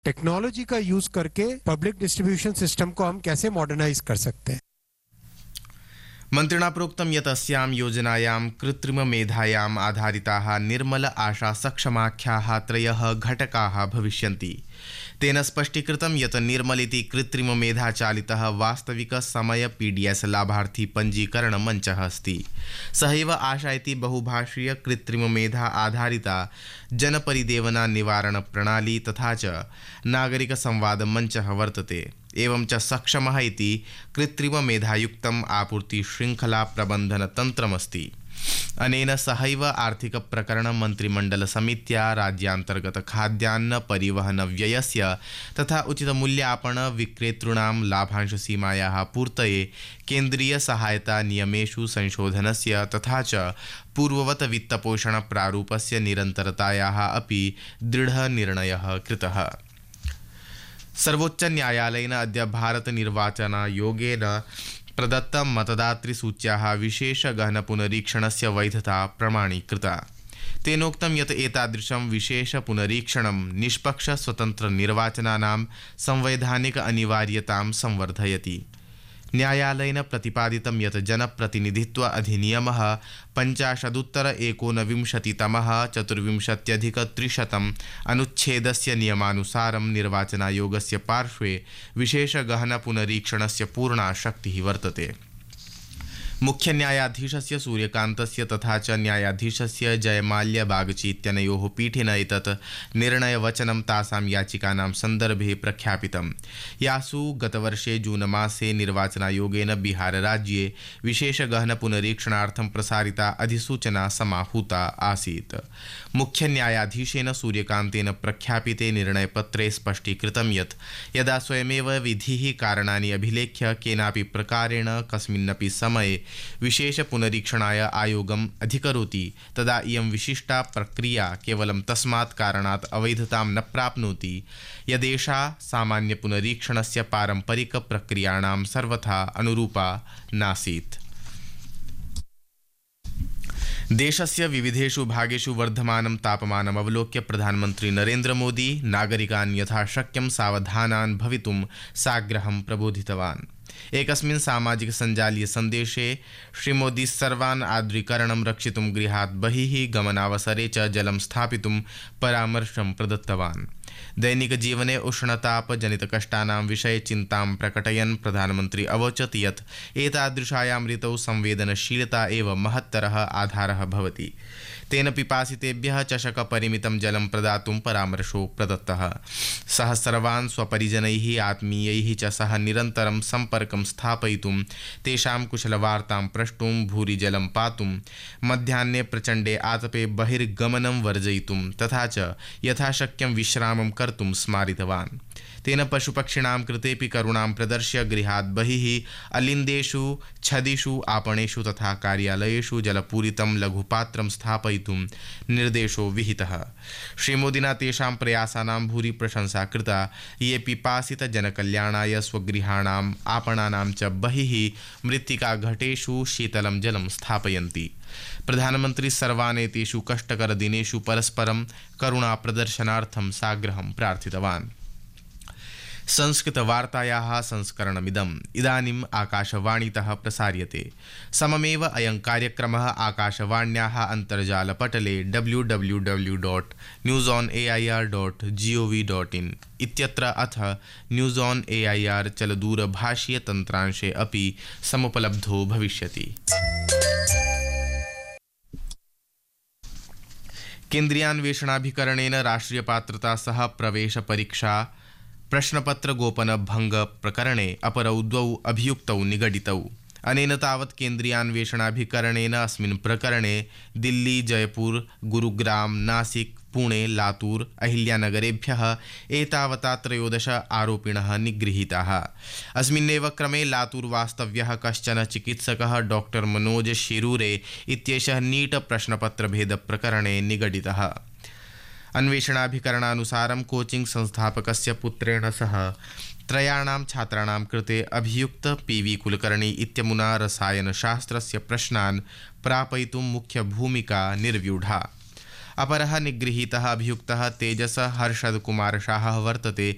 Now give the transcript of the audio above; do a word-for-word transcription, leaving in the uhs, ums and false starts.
Technology का use करके public distribution system को हम कैसे मॉडर्नाइज कर सकते हैं। मन्त्रिणा प्रोक्तं यत् अस्यां योजनायां कृत्रिममेधायाम् आधारिताः निर्मल आशा सक्षमाख्याः त्रयः घटकाः भविष्यन्ति। तेन स्पष्टीकृतं यत् निर्मल इति कृत्रिममेधाचालितः वास्तविक समय पीडीएस लाभार्थी पञ्जीकरण मञ्चः अस्ति। सहैव आशा इति बहुभाषीय कृत्रिममेधा आधारिता जनपरिदेवना निवारण प्रणाली तथा च नागरिक संवाद मञ्चः वर्तते। एवं च सक्षमः इति कृत्रिममेधायुक्तम् आपूर्ति श्रृंखला प्रबन्धन तन्त्रमस्ति। अनेन सहैव आर्थिक प्रकरण मन्त्रिमण्डल समित्या राज्यान्तर्गत खाद्यान्न परिवहन व्ययस्य तथा उचित मूल्यापन विक्रेतॄणां लाभांश सीमायाः पूर्तये केन्द्रीय सहायता नियमेषु संशोधनस्य तथा च पूर्ववत वित्तपोषण प्रारूपस्य निरन्तरतायाः अपि दृढ निर्णयः कृतः। सर्वोच्च न्यायालयेन अद्य भारत निर्वाचनायोगेन प्रदत्तं मतदातृसूच्याः विशेष गहन पुनरीक्षणस्य वैधता प्रमाणीकृता। तेनोक्तं यत् एतादृशं विशेष पुनरीक्षणं निष्पक्ष स्वतन्त्र निर्वाचनानां संवैधानिक अनिवार्यतां संवर्धयति। न्यायालयेन प्रतिपादितं यत् जनप्रतिनिधित्व अधिनियमः पञ्चाशदुत्तर एकोनविंशतितमः चतुर्विंशत्यधिकत्रिशतम् अनुच्छेदस्य नियमानुसारं निर्वाचनायोगस्य पार्श्वे विशेष गहन पुनरीक्षणस्य पूर्णा शक्तिः वर्तते। मुख्य न्यायाधीशस्य सूर्यकान्तस्य तथा च न्यायाधीशस्य जयमाल्य बागची इत्यनयोः पीठेन एतत् निर्णयवचनं तासां याचिकानां सन्दर्भे प्रख्यापितं, यासु गतवर्षे जून मासे निर्वाचनायोगेन बिहारराज्ये विशेषगहन पुनरीक्षणार्थं प्रसारिता अधिसूचना समाहूता आसीत्। मुख्य न्यायाधीशेन सूर्यकान्तेन प्रख्यापिते निर्णयपत्रे स्पष्टीकृतं यत् यदा स्वयमेव विधिः कारणानि अभिलेख्य केनापि प्रकारेण कस्मिन्नपि समये विशेष पुनरीक्षणाय आयोगम् अधिकरोति तदा इयं विशिष्टा प्रक्रिया केवलं तस्मात् कारणात् अवैधतां न प्राप्नोति यदेषा सामान्य पुनरीक्षणस्य पारम्परिक प्रक्रियाणां सर्वथा अनुरूपा नासीत्। देशस्य विविधेषु भागेषु वर्धमानं तापमानम् अवलोक्य प्रधानमन्त्री नरेन्द्र मोदी नागरिकान् यथाशक्यं सावधानान् भवितुं साग्रहं प्रबोधितवान्। एकस्मिन् सामाजिक सञ्जालीय सन्देशे श्रीमोदी सर्वान् आर्द्रीकरणं रक्षितुं गृहात् बहिः गमनावसरे च जलं स्थापितुं परामर्शं प्रदत्तवान्। दैनिक जीवने उष्णतापजनितकष्टानां विषये चिन्तां प्रकटयन् प्रधानमन्त्री अवोचत् यत् एतादृशायां ऋतौ संवेदनशीलता एव महत्तरः आधारः भवति। तेन पिपासितेभ्यः चषकपरिमितं जलं प्रदातुं परामर्शो प्रदत्तः। सः सर्वान् स्वपरिजनैः आत्मीयैः च सह निरन्तरं सम्पर्कं स्थापयितुं, तेषां कुशलवार्तां प्रष्टुं, भूरि जलं पातुं, मध्याह्ने प्रचण्डे आतपे बहिर्गमनं वर्जयितुं तथा च यथाशक्यं विश्रामं कर्तुं स्मारितवान्। तेन पशुपक्षिणां कृतेपि करुणां प्रदर्श्य गृहात् बहिः अलिन्देषु, छदिषु, आपणेषु तथा कार्यालयेषु जलपूरितं लघुपात्रं स्थापयितुं निर्देशो विहितः। श्रीमोदिना तेषां प्रयासानां भूरि प्रशंसा कृता ये पिपासितजनकल्याणाय स्वगृहाणाम् आपणानां च बहिः मृत्तिकाघटेषु शीतलं जलं स्थापयन्ति। प्रधानमन्त्री सर्वान् एतेषु कष्टकरदिनेषु परस्परं करुणाप्रदर्शनार्थं साग्रहं प्रार्थितवान्। संस्कृतवार्तायाः संस्करणमिदम् इदानीम् आकाशवाणीतः प्रसार्यते। सममेव अयं कार्यक्रमः आकाशवाण्याः अन्तर्जालपटले W W W dot news on A I are dot ji O V dot in इत्यत्र अथ न्यूस् आन् ए ऐ आर् चलदूरभाषीयतन्त्रांशे अपि समुपलब्धो भविष्यति। केन्द्रीयान्वेषणाभिकरणेन राष्ट्रियपात्रता सह प्रवेश परीक्षा प्रश्नपत्र गोपन भंग प्रकरणे अपरौ द्वौ अभियुक्तौ निगडितौ। अनेन तावत् केन्द्रीयान्वेषणाभिकरणेन अस्मिन् प्रकरणे दिल्ली, जयपुर, गुरुग्राम, नासिक, पुणे, लातूर, अहिल्यानगरेभ्यः एतावता त्रयोदश आरोपिणः निगृहीताः। अस्मिन्नेव क्रमे लातूर वास्तव्यः कश्चन चिकित्सकः डॉक्टर मनोज शिरूरे इत्येषः नीट प्रश्नपत्रभेद प्रकरणे निगडितः। अन्वेषणाभिकरणानुसारं कोचिंग संस्थापकस्य पुत्रेण सह त्रयाणां छात्राणां कृते अभियुक्त पी वी कुलकर्णी इत्यमुना रसायनशास्त्रस्य प्रश्नान् प्रापयितुं मुख्यभूमिका निर्व्यूढा। अपरः निगृहीतः अभियुक्तः तेजस हर्षद कुमार शाहः वर्तते,